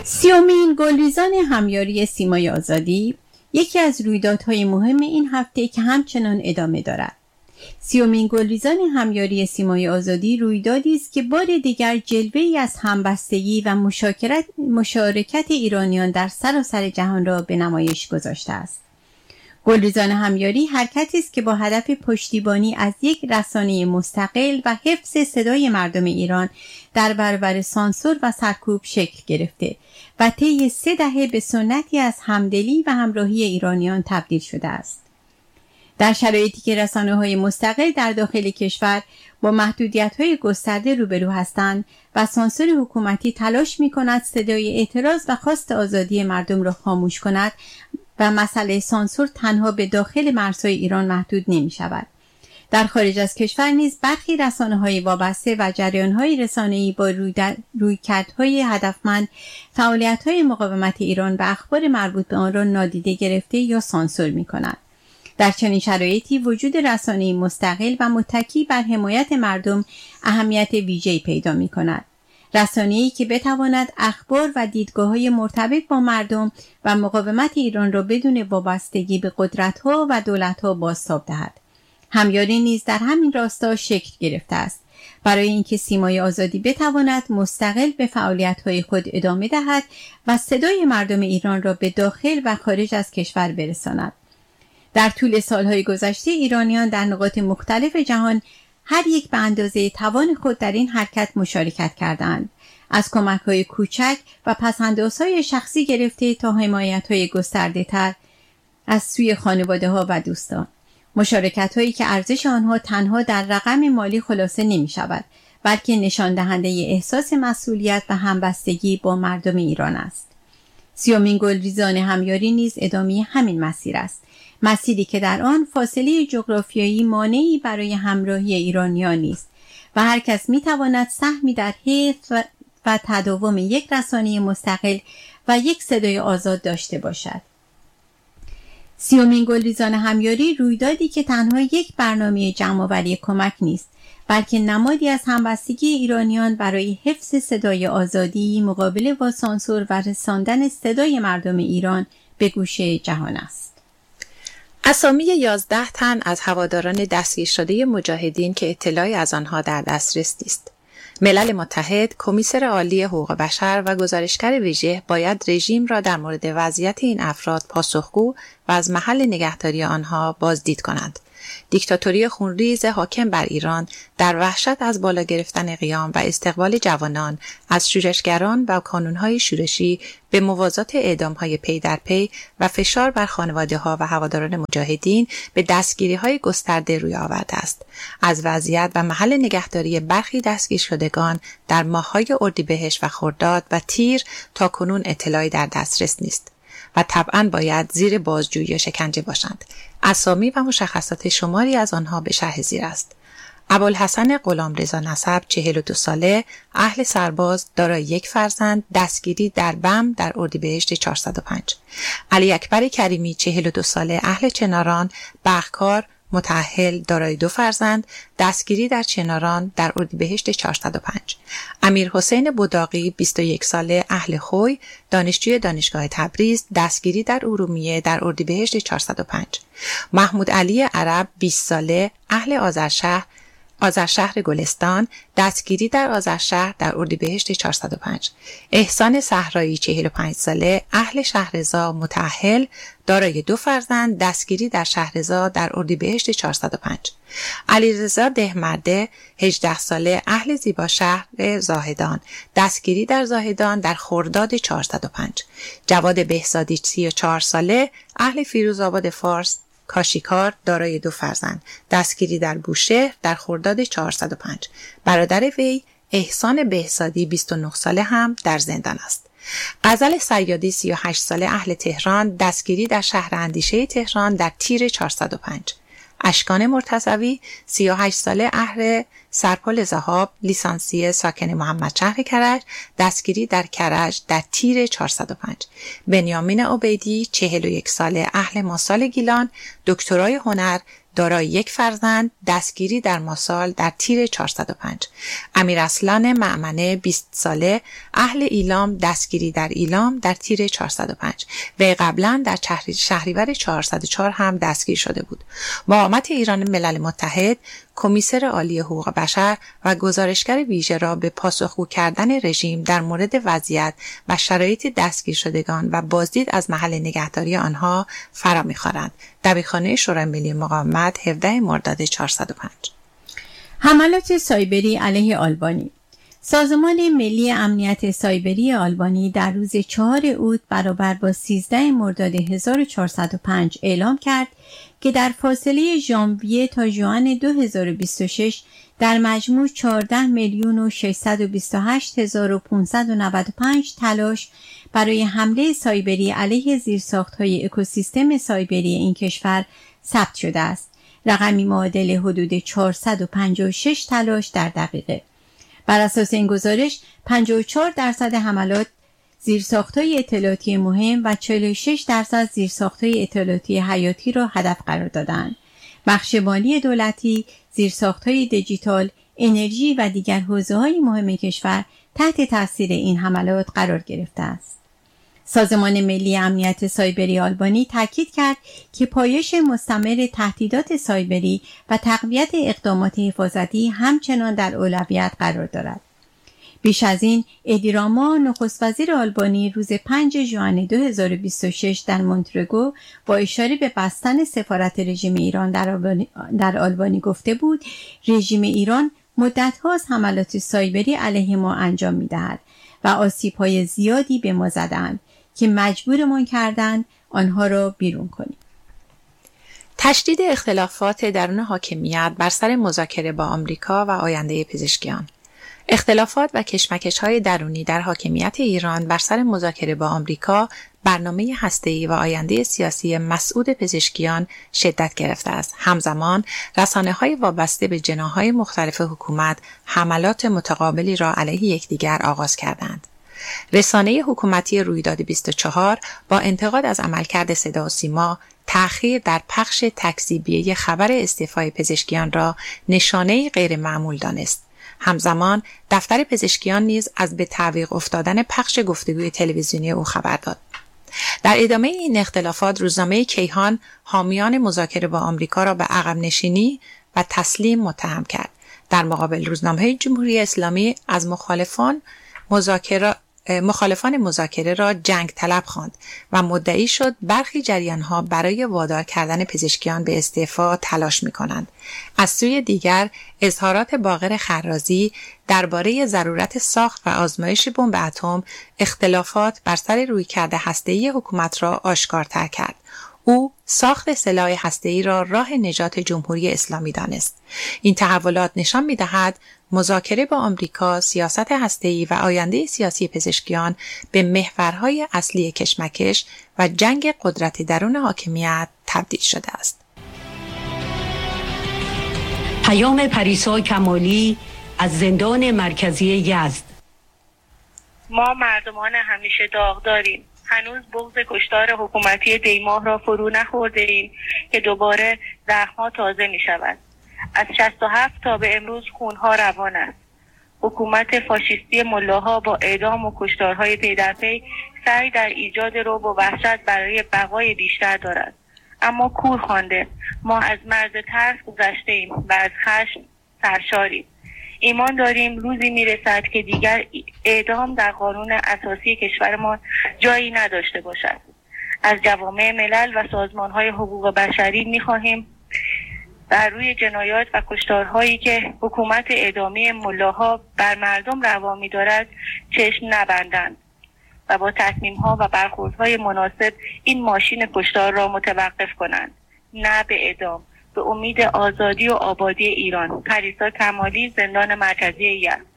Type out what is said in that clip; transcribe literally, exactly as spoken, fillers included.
سیومین گلریزان همیاری سیمای آزادی یکی از رویدادهای مهم این هفته که همچنان ادامه دارد. سیومین گلریزان همیاری سیمای آزادی رویدادی است که بار دیگر جلوه‌ای از همبستگی و مشارکت مشارکت ایرانیان در سراسر جهان را به نمایش گذاشته است. گلریزان همیاری حرکتی است که با هدف پشتیبانی از یک رسانه مستقل و حفظ صدای مردم ایران در برابر سانسور و سرکوب شکل گرفته و طی سه دهه به سنتی از همدلی و همراهی ایرانیان تبدیل شده است. در شرایطی که رسانه‌های مستقل در داخل کشور با محدودیت‌های گسترده روبرو هستند و سانسور حکومتی تلاش می‌کند صدای اعتراض و خواست آزادی مردم را خاموش کند و مسئله سانسور تنها به داخل مرزهای ایران محدود نمی‌شود. در خارج از کشور نیز برخی رسانه‌های وابسته و جریان‌های رسانه‌ای با رویکردهای هدفمند فعالیت‌های مقاومت ایران و اخبار مربوط به آن را نادیده گرفته یا سانسور می‌کنند. در چنین شرایطی وجود رسانه‌ای مستقل و متکی بر حمایت مردم اهمیت ویژه‌ای پیدا می‌کند. رسانه‌ای که بتواند اخبار و دیدگاه‌های مرتبط با مردم و مقاومت ایران را بدون وابستگی به قدرت‌ها و دولت‌ها بازتاب دهد. همیاری نیز در همین راستا شکل گرفته است. برای اینکه سیمای آزادی بتواند مستقل به فعالیت‌های خود ادامه دهد و صدای مردم ایران را به داخل و خارج از کشور برساند. در طول سالهای گذشته ایرانیان در نقاط مختلف جهان هر یک به اندازه توان خود در این حرکت مشارکت کردند. از کمک‌های کوچک و پس‌اندازهای شخصی گرفته تا حمایت‌های گسترده‌تر از سوی خانواده‌ها و دوستان. مشارکت‌هایی که ارزش آنها تنها در رقم مالی خلاصه نمی‌شود، بلکه نشان دهنده احساس مسئولیت و همبستگی با مردم ایران است. سیومین گلریزان همیاری نیز ادامه همین مسیر است. مسیری که در آن فاصله جغرافیایی مانعی برای همراهی ایرانیان نیست و هر کس می‌تواند سهمی در حفظ و, و تداوم یک رسانه مستقل و یک صدای آزاد داشته باشد. سیومین گلریزان همیاری رویدادی که تنها یک برنامه جمع‌آوری کمک نیست، بلکه نمادی از همبستگی ایرانیان برای حفظ صدای آزادی مقابله با سانسور و رساندن صدای مردم ایران به گوشه جهان است. اسامی یازده تن از هواداران دستگیر شده مجاهدین که اطلاعی از آنها در دسترس نیست. ملل متحد، کمیسر عالی حقوق بشر و گزارشگر ویژه باید رژیم را در مورد وضعیت این افراد پاسخگو و از محل نگهداری آنها بازدید کنند. دیکتاتوری خونریز حاکم بر ایران در وحشت از بالا گرفتن قیام و استقبال جوانان از شورشگران و کانونهای شورشی به موازات اعدامهای پی در پی و فشار بر خانواده‌ها و هواداران مجاهدین به دستگیری‌های گسترده روی آورده است. از وضعیت و محل نگهداری برخی دستگیر شدگان در ماه‌های اردیبهشت و خرداد و تیر تاکنون اطلاعی در دسترس نیست و طبعاً باید زیر بازجویی یا شکنجه باشند. اسامی و مشخصات شماری از آنها به شرح زیر است. ابوالحسن غلامرضا نسب، چهل و دو ساله، اهل سرباز، دارای یک فرزند، دستگیری در بم در اردیبهشت چهارصد و پنج. علی اکبر کریمی، چهل و دو ساله، اهل چناران، بخکار، متأهل، دارای دو فرزند، دستگیری در چناران در اردیبهشت چهارصد و پنج. امیر حسین بوداقی، بیست و یک ساله، اهل خوی، دانشجوی دانشگاه تبریز، دستگیری در ارومیه در اردیبهشت چهارصد و پنج. محمود علی عرب، بیست ساله، اهل آذرشهر، آذرشهر گلستان، دستگیری در آذرشهر در اردیبهشت چهارصد و پنج. احسان صحرایی، چهل و پنج ساله، اهل شهرضا، متأهل، دارای دو فرزند، دستگیری در شهرضا در اردیبهشت چهارصد و پنج. علیرضا دهمرده، هجده ساله، اهل زیباشهر زاهدان، دستگیری در زاهدان در خرداد چهارصد و پنج. جواد بهزادی، سی و چهار ساله، اهل فیروزآباد فارس، کاشیکار، دارای دو فرزند، دستگیری در بوشهر در خرداد چهارصد و پنج. برادر وی احسان بهزادی، بیست و نه ساله، هم در زندان است. غزل صیادی، سی و هشت ساله، اهل تهران، دستگیری در شهر اندیشه تهران در تیر چهارصد و پنج. اشکان مرتضوی، سی و هشت ساله، اهل سرپل ذهاب، لیسانسیه، ساکن محمدشهر کرج، دستگیری در کرج در تیر چهارصد و پنج. بنیامین عبیدی، چهل و یک ساله، اهل ماسال گیلان، دکترای هنر، دارای یک فرزند دستگیری در ماسال در تیر چهارصد و پنج. امیر اصلان مأمنه بیست ساله اهل ایلام دستگیری در ایلام در تیر چهارصد و پنج. وی قبلا در شهریور چهارصد و چهار هم دستگیر شده بود. مقامت ایران ملل متحد کمیسر عالی حقوق بشر و گزارشگر ویژه را به پاسخگو کردن رژیم در مورد وضعیت و شرایط دستگیر شدگان و بازدید از محل نگهداری آنها فرا می‌خوانند. دبیرخانه شورای ملی مقاومت هفدهم مرداد چهارصد و پنج. حملات سایبری علیه آلبانی. سازمان ملی امنیت سایبری آلبانی در روز چهارم اوت برابر با سیزدهم مرداد هزار و چهارصد و پنج اعلام کرد که در فاصله ژانویه تا ژوئن دو هزار و بیست و شش در مجموع چهارده میلیون و ششصد و بیست و هشت هزار و پانصد و نود و پنج تلاش برای حمله سایبری علیه زیرساخت‌های اکوسیستم سایبری این کشور ثبت شده است. رقمی معادل حدود چهارصد و پنجاه و شش تلاش در دقیقه. بر اساس این گزارش پنجاه و چهار درصد حملات زیرساخت‌های اطلاعاتی مهم و چهل و شش درصد زیرساخت‌های اطلاعاتی حیاتی را هدف قرار دادند. بخش مالی دولتی، زیرساخت‌های دیجیتال، انرژی و دیگر حوزه‌های مهم کشور تحت تاثیر این حملات قرار گرفته است. سازمان ملی امنیت سایبری آلبانی تاکید کرد که پایش مستمر تهدیدات سایبری و تقویت اقدامات حفاظتی همچنان در اولویت قرار دارد. بیش از این، ادی راما نخست وزیر آلبانی روز پنجم ژوئن دو هزار و بیست و شش در مونترگو با اشاره به بستن سفارت رژیم ایران در آلبانی, در آلبانی گفته بود رژیم ایران مدت‌هاست حملات سایبری علیه ما انجام می‌دهد و آسیب‌های زیادی به ما زدند که مجبورمان کردند آنها را بیرون کنیم. تشدید اختلافات درون حاکمیت بر سر مذاکره با آمریکا و آینده پزشکیان. اختلافات و کشمکش‌های درونی در حاکمیت ایران بر سر مذاکره با آمریکا، برنامه هسته‌ای و آینده سیاسی مسعود پزشکیان شدت گرفته است. همزمان رسانه‌های وابسته به جناح‌های مختلف حکومت حملات متقابلی را علیه یکدیگر آغاز کردند. رسانه حکومتی رویداد بیست و چهار با انتقاد از عملکرد صدا و سیما، تأخیر در پخش تکذیبیه خبر استعفای پزشکیان را نشانه غیر معمول دانست. همزمان دفتر پزشکیان نیز از به تعویق افتادن پخش گفتگوی تلویزیونی او خبر داد. در ادامه این اختلافات روزنامه کیهان حامیان مذاکره با آمریکا را به عقب نشینی و تسلیم متهم کرد. در مقابل روزنامه جمهوری اسلامی از مخالفان مذاکره مخالفان مذاکره را جنگ طلب خواند و مدعی شد برخی جریان‌ها برای وادار کردن پزشکیان به استعفا تلاش می‌کنند. از سوی دیگر اظهارات باقر خرازی درباره ضرورت ساخت و آزمایش بمب اتم اختلافات بر سر رویکرد هسته‌ای حکومت را آشکارتر کرد. او ساخت سلاح هسته‌ای را راه نجات جمهوری اسلامی دانست. این تحولات نشان می‌دهد مذاکره با آمریکا، سیاست هسته‌ای و آینده سیاسی پزشکیان به محورهای اصلی کشمکش و جنگ قدرت درون حاکمیت تبدیل شده است. پیام پریسا کمالی از زندان مرکزی یزد. ما مردمان همیشه داغ داریم. هنوز بغض کشتار حکومتی دیماه را فرو نخورده ایم که دوباره زخم‌ها تازه می شود. از شصت و هفت تا به امروز خونها روان است. حکومت فاشیستی ملاها با اعدام و کشتارهای پی در پی سعی در ایجاد رعب و وحشت برای بقای بیشتر دارد. اما کور خوانده، ما از مرز ترس گذشته ایم و از خشم سرشاریم. ایمان داریم روزی میرسد که دیگر اعدام در قانون اساسی کشورمان جایی نداشته باشد. از جوامع ملل و سازمانهای حقوق بشری میخواهیم بر روی جنایات و کشتارهایی که حکومت اعدامی ملاها بر مردم روا می‌دارد چشم نبندند و با تصمیم‌ها و برخوردهای مناسب این ماشین کشتار را متوقف کنند. نه به اعدام. به امید آزادی و آبادی ایران. پریسا کمالی، زندان مرکزی یزد.